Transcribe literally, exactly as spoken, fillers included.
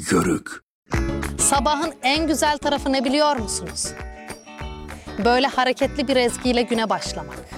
körük. Sabahın en güzel tarafı ne biliyor musunuz? Böyle hareketli bir ezgiyle güne başlamak.